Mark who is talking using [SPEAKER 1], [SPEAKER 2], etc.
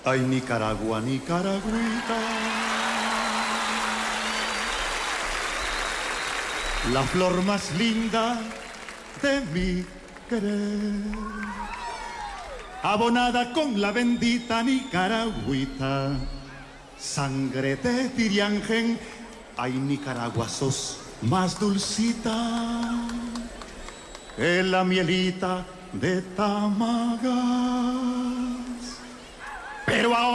[SPEAKER 1] Ay, Nicaragua, Nicaragüita, la flor más linda de mi querer, abonada con la bendita Nicaragüita, sangre de Tiriangen. Ay, Nicaragua, sos más dulcita que la mielita de Tamagas. Pero ahora